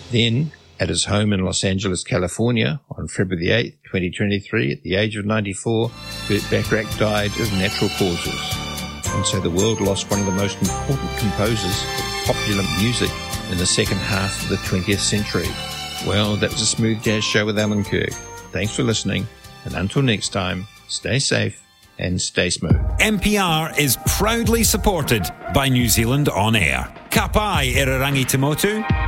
Then, at his home in Los Angeles, California, on February the 8th, 2023, at the age of 94, Burt Bacharach died of natural causes. And so the world lost one of the most important composers of popular music in the second half of the 20th century. Well, that was a Smooth Jazz Show with Alan Kirk. Thanks for listening, and until next time, stay safe and stay smooth. MPR is proudly supported by New Zealand On Air. Ka pai e Rangi Te Motu.